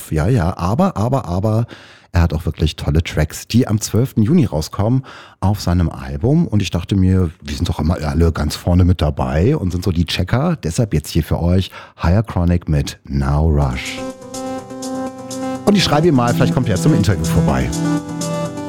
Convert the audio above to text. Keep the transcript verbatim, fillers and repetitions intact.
drauf. Ja, ja, aber, aber, aber er hat auch wirklich tolle Tracks, die am zwölften Juni rauskommen auf seinem Album. Und ich dachte mir, wir sind doch immer alle ganz vorne mit dabei und sind so die Checker. Deshalb jetzt hier für euch Higher Chronic mit Now Rush. Und ich schreibe ihm mal, vielleicht kommt er zum Interview vorbei.